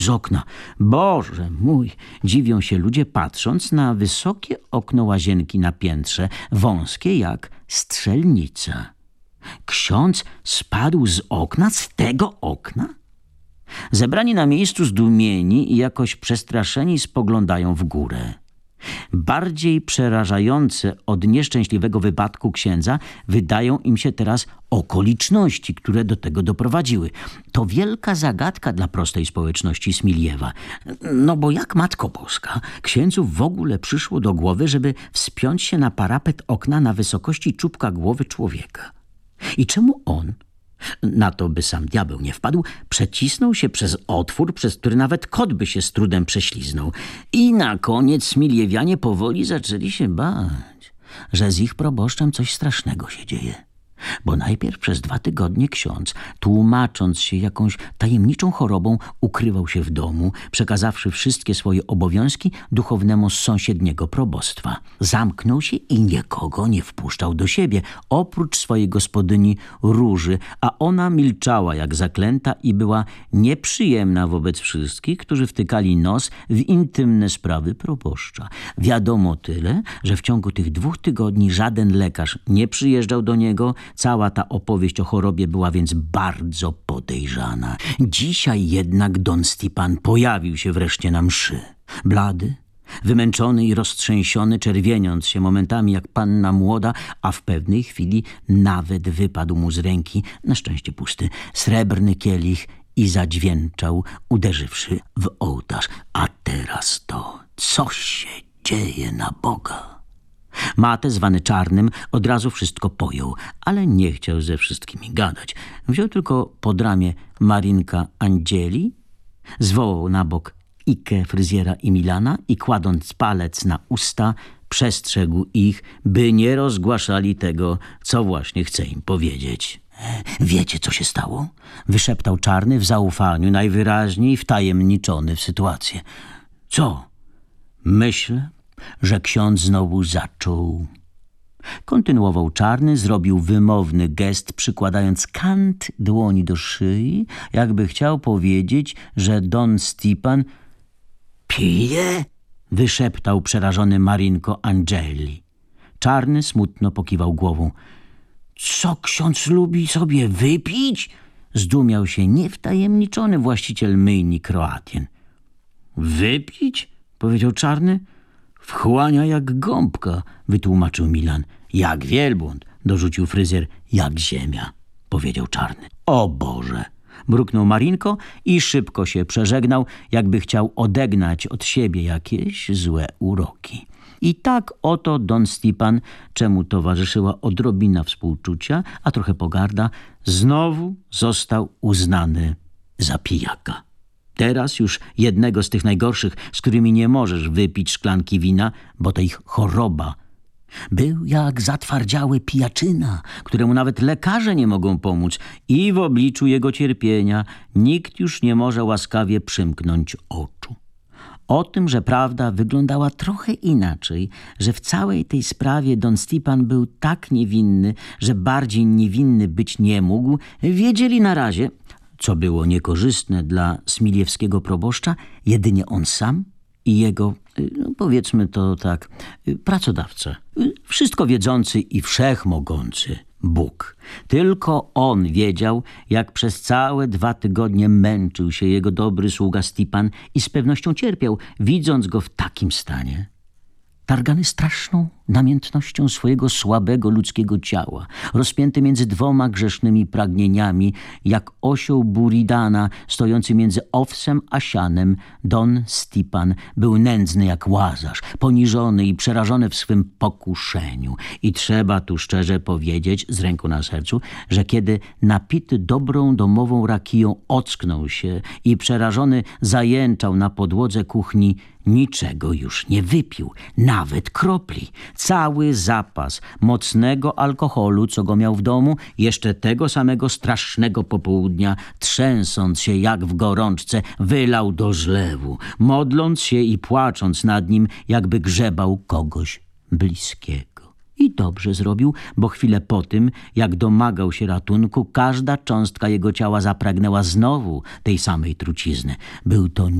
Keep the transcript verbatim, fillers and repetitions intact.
z okna. Boże mój, dziwią się ludzie, patrząc na wysokie okno łazienki na piętrze, wąskie jak strzelnica. Ksiądz spadł z okna, z tego okna? Zebrani na miejscu zdumieni i jakoś przestraszeni spoglądają w górę. Bardziej przerażające od nieszczęśliwego wypadku księdza wydają im się teraz okoliczności, które do tego doprowadziły. To wielka zagadka dla prostej społeczności Smiljewa. No bo jak, Matko Boska, księdzu w ogóle przyszło do głowy, żeby wspiąć się na parapet okna na wysokości czubka głowy człowieka? I czemu on, na to by sam diabeł nie wpadł, przecisnął się przez otwór, przez który nawet kot by się z trudem prześliznął. I na koniec Smiljewianie powoli zaczęli się bać, że z ich proboszczem coś strasznego się dzieje. Bo najpierw przez dwa tygodnie ksiądz, tłumacząc się jakąś tajemniczą chorobą, ukrywał się w domu, przekazawszy wszystkie swoje obowiązki duchownemu z sąsiedniego probostwa. Zamknął się i nikogo nie wpuszczał do siebie, oprócz swojej gospodyni Róży, a ona milczała jak zaklęta i była nieprzyjemna wobec wszystkich, którzy wtykali nos w intymne sprawy proboszcza. Wiadomo tyle, że w ciągu tych dwóch tygodni żaden lekarz nie przyjeżdżał do niego. Cała ta opowieść o chorobie była więc bardzo podejrzana. Dzisiaj jednak Don Stipan pojawił się wreszcie na mszy. Blady, wymęczony i roztrzęsiony, czerwieniąc się momentami jak panna młoda, a w pewnej chwili nawet wypadł mu z ręki, na szczęście pusty, srebrny kielich i zadźwięczał, uderzywszy w ołtarz. A teraz to, co się dzieje na Boga? Matę, zwany Czarnym, od razu wszystko pojął, ale nie chciał ze wszystkimi gadać. Wziął tylko pod ramię Marinka Andzieli, zwołał na bok Ikę, fryzjera i Milana i kładąc palec na usta, przestrzegł ich, by nie rozgłaszali tego, co właśnie chce im powiedzieć. Wiecie, co się stało? Wyszeptał Czarny w zaufaniu, najwyraźniej wtajemniczony w sytuację. Co? Myślę, że ksiądz znowu zaczął. Kontynuował Czarny, zrobił wymowny gest, przykładając kant dłoni do szyi, jakby chciał powiedzieć, że Don Stipan pije? Wyszeptał przerażony Marinko Angeli. Czarny smutno pokiwał głową. Co ksiądz lubi sobie wypić? Zdumiał się niewtajemniczony właściciel myjni Kroatien. Wypić? Powiedział Czarny. Wchłania jak gąbka, wytłumaczył Milan. Jak wielbłąd, dorzucił fryzjer. Jak ziemia, powiedział Czarny. O Boże, mruknął Marinko i szybko się przeżegnał, jakby chciał odegnać od siebie jakieś złe uroki. I tak oto Don Stipan, czemu towarzyszyła odrobina współczucia, a trochę pogarda, znowu został uznany za pijaka. Teraz już jednego z tych najgorszych, z którymi nie możesz wypić szklanki wina, bo to ich choroba. Był jak zatwardziały pijaczyna, któremu nawet lekarze nie mogą pomóc i w obliczu jego cierpienia nikt już nie może łaskawie przymknąć oczu. O tym, że prawda wyglądała trochę inaczej, że w całej tej sprawie Don Stipan był tak niewinny, że bardziej niewinny być nie mógł, wiedzieli na razie, co było niekorzystne dla smiljewskiego proboszcza, jedynie on sam i jego, no powiedzmy to tak, pracodawca. Wszystko wiedzący i wszechmogący Bóg. Tylko on wiedział, jak przez całe dwa tygodnie męczył się jego dobry sługa Stipan i z pewnością cierpiał, widząc go w takim stanie. Targany straszną namiętnością swojego słabego ludzkiego ciała, rozpięty między dwoma grzesznymi pragnieniami, jak osioł Buridana stojący między owsem a sianem, Don Stipan był nędzny jak Łazarz, poniżony i przerażony w swym pokuszeniu. I trzeba tu szczerze powiedzieć, z ręką na sercu, że kiedy napity dobrą domową rakiją ocknął się i przerażony zajęczał na podłodze kuchni, niczego już nie wypił, nawet kropli. Cały zapas mocnego alkoholu, co go miał w domu, jeszcze tego samego strasznego popołudnia, trzęsąc się jak w gorączce, wylał do żlewu, modląc się i płacząc nad nim, jakby grzebał kogoś bliskiego. I dobrze zrobił, bo chwilę po tym, jak domagał się ratunku, każda cząstka jego ciała zapragnęła znowu tej samej trucizny. Był to